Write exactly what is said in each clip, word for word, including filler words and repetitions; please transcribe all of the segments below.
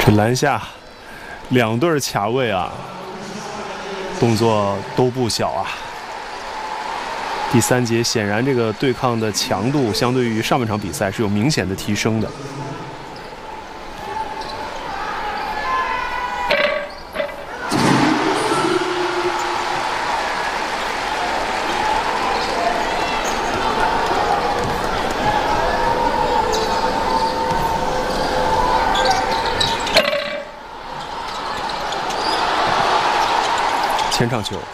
这篮下两对卡位啊，动作都不小啊。第三节显然这个对抗的强度相对于上半场比赛是有明显的提升的。前场球，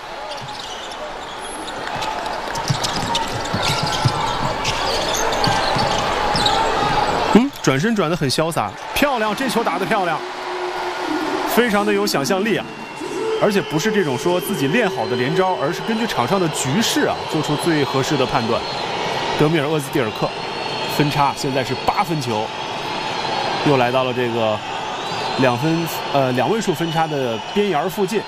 嗯，转身转得很潇洒，漂亮，这球打得漂亮，非常的有想象力啊！而且不是这种说自己练好的连招，而是根据场上的局势啊，做出最合适的判断。德米尔厄兹蒂尔克，分差现在是八分球，又来到了这个两分呃两位数分差的边沿附近。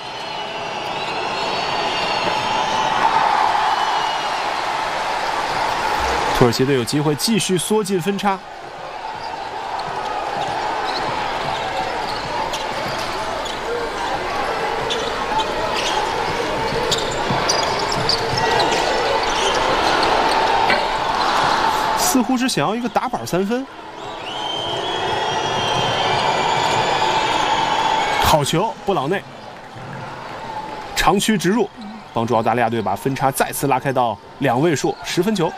土耳其队有机会继续缩进分差。似乎是想要一个打板三分。好球，布朗内长驱直入，帮助澳大利亚队把分差再次拉开到两位数，十分球。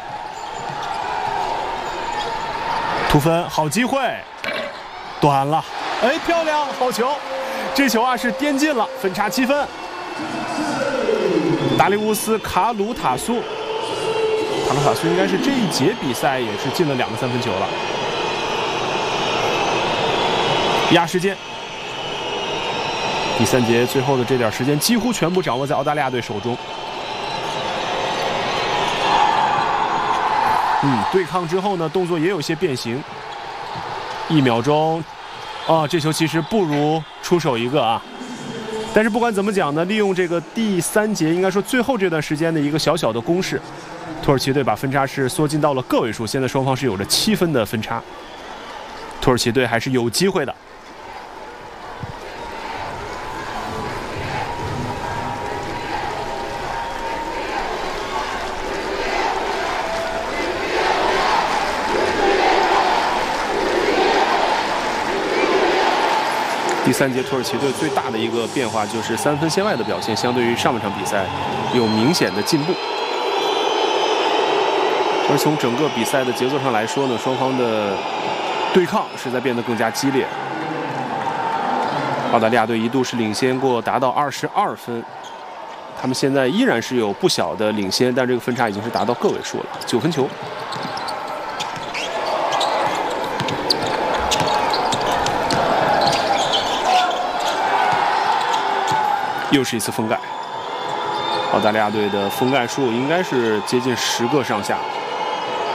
突分，好机会，短了，哎，漂亮，好球！这球啊是颠进了，分差七分。达利乌斯·卡鲁塔苏，卡鲁塔苏应该是这一节比赛也是进了两个三分球了。压时间，第三节最后的这点时间几乎全部掌握在澳大利亚队手中。嗯，对抗之后呢，动作也有些变形。一秒钟，啊，这球其实不如出手一个啊。但是不管怎么讲呢，利用这个第三节，应该说最后这段时间的一个小小的攻势，土耳其队把分差是缩进到了个位数。现在双方是有着七分的分差，土耳其队还是有机会的。第三节土耳其队最大的一个变化就是三分线外的表现，相对于上半场比赛有明显的进步。而从整个比赛的节奏上来说呢，双方的对抗是在变得更加激烈。澳大利亚队一度是领先过，达到二十二分，他们现在依然是有不小的领先，但这个分差已经是达到个位数了，九分球。又是一次封盖，澳大利亚队的封盖数应该是接近十个上下。